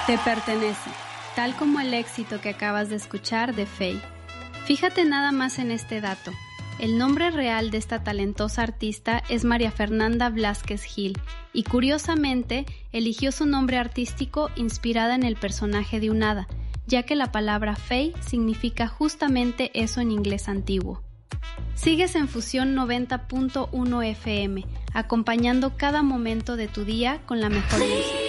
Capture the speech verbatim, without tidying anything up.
Te pertenece, tal como el éxito que acabas de escuchar de Faye. Fíjate nada más en este dato. El nombre real de esta talentosa artista es María Fernanda Blázquez Gil y curiosamente eligió su nombre artístico inspirada en el personaje de un hada, ya que la palabra Faye significa justamente eso en inglés antiguo. Sigues en Fusión noventa punto uno F M, acompañando cada momento de tu día con la mejor música.